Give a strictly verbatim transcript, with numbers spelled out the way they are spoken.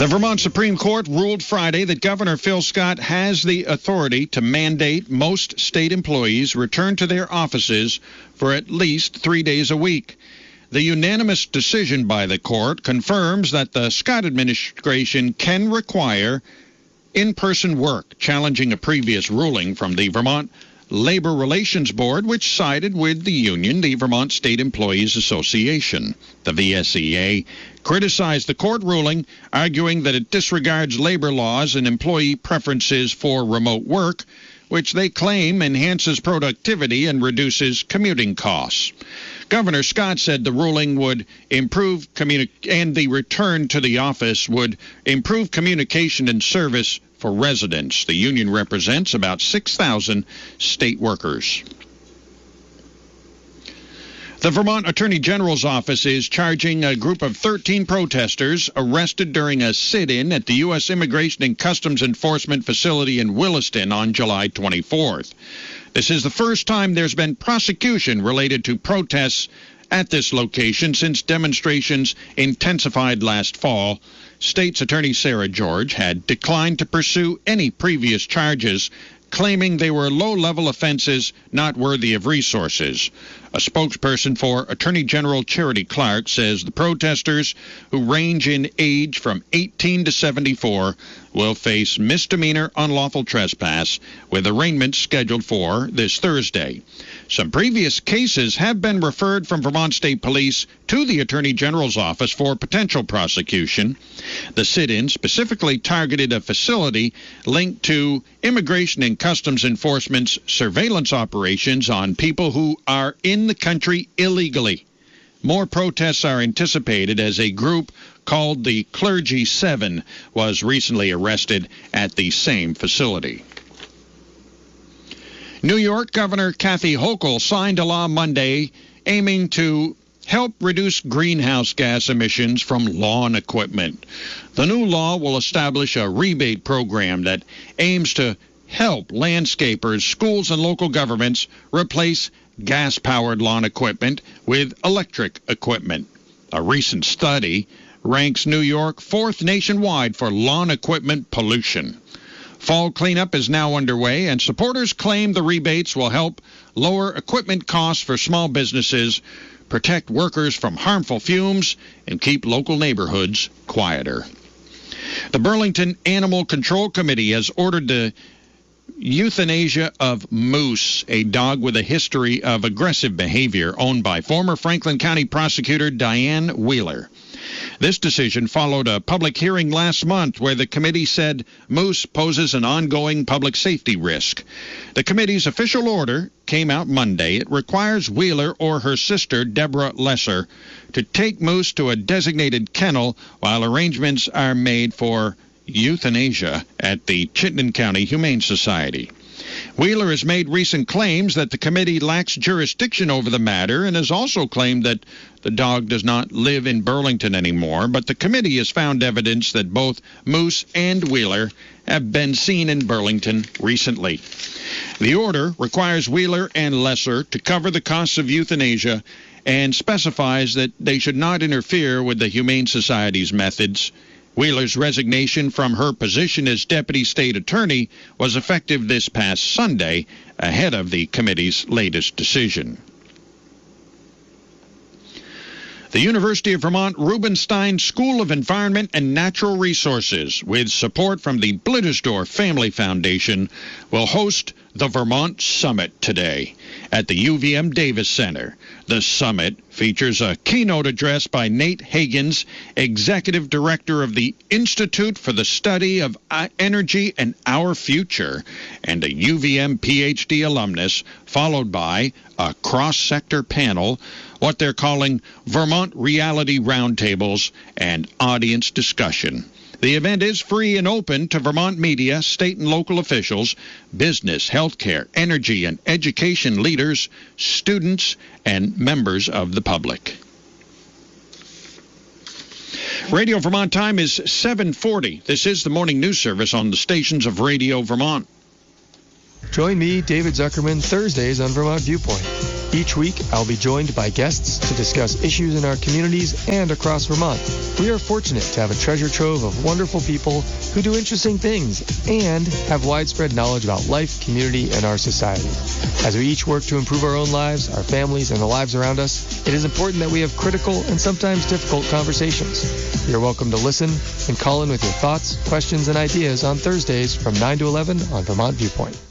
The Vermont Supreme Court ruled Friday that Governor Phil Scott has the authority to mandate most state employees return to their offices for at least three days a week. The unanimous decision by the court confirms that the Scott administration can require in-person work, challenging a previous ruling from the Vermont Labor Relations Board, which sided with the union, the Vermont State Employees Association. The V S E A criticized the court ruling, arguing that it disregards labor laws and employee preferences for remote work, which they claim enhances productivity and reduces commuting costs. Governor Scott said the ruling would improve communi- and the return to the office would improve communication and service for residents. The union represents about six thousand state workers. The Vermont Attorney General's office is charging a group of thirteen protesters arrested during a sit-in at the U S Immigration and Customs Enforcement facility in Williston on July twenty-fourth. This is the first time there's been prosecution related to protests at this location since demonstrations intensified last fall. State's Attorney Sarah George had declined to pursue any previous charges, claiming they were low-level offenses not worthy of resources. A spokesperson for Attorney General Charity Clark says the protesters, who range in age from eighteen to seventy-four, will face misdemeanor unlawful trespass with arraignment scheduled for this Thursday. Some previous cases have been referred from Vermont State Police to the Attorney General's office for potential prosecution. The sit-in specifically targeted a facility linked to Immigration and Customs Enforcement's surveillance operations on people who are in the country illegally. More protests are anticipated as a group called the Clergy Seven was recently arrested at the same facility. New York Governor Kathy Hochul signed a law Monday aiming to help reduce greenhouse gas emissions from lawn equipment. The new law will establish a rebate program that aims to help landscapers, schools, and local governments replace gas-powered lawn equipment with electric equipment. A recent study ranks New York fourth nationwide for lawn equipment pollution. Fall cleanup is now underway, and supporters claim the rebates will help lower equipment costs for small businesses, protect workers from harmful fumes, and keep local neighborhoods quieter. The Burlington Animal Control Committee has ordered the euthanasia of Moose, a dog with a history of aggressive behavior owned by former Franklin County prosecutor Diane Wheeler. This decision followed a public hearing last month where the committee said Moose poses an ongoing public safety risk. The committee's official order came out Monday. It requires Wheeler or her sister, Deborah Lesser, to take Moose to a designated kennel while arrangements are made for euthanasia at the Chittenden County Humane Society. Wheeler has made recent claims that the committee lacks jurisdiction over the matter and has also claimed that the dog does not live in Burlington anymore, but the committee has found evidence that both Moose and Wheeler have been seen in Burlington recently. The order requires Wheeler and Lesser to cover the costs of euthanasia and specifies that they should not interfere with the Humane Society's methods. Wheeler's resignation from her position as deputy state attorney was effective this past Sunday, ahead of the committee's latest decision. The University of Vermont Rubenstein School of Environment and Natural Resources, with support from the Blittersdorf Family Foundation, will host the Vermont Summit today at the U V M Davis Center. The summit features a keynote address by Nate Higgins, Executive Director of the Institute for the Study of Energy and Our Future, and a U V M P H D alumnus, followed by a cross-sector panel, what they're calling Vermont Reality Roundtables, and audience discussion. The event is free and open to Vermont media, state and local officials, business, healthcare, energy, and education leaders, students, and members of the public. Radio Vermont time is seven forty. This is the morning news service on the stations of Radio Vermont. Join me, David Zuckerman, Thursdays on Vermont Viewpoint. Each week, I'll be joined by guests to discuss issues in our communities and across Vermont. We are fortunate to have a treasure trove of wonderful people who do interesting things and have widespread knowledge about life, community, and our society. As we each work to improve our own lives, our families, and the lives around us, it is important that we have critical and sometimes difficult conversations. You're welcome to listen and call in with your thoughts, questions, and ideas on Thursdays from nine to eleven on Vermont Viewpoint.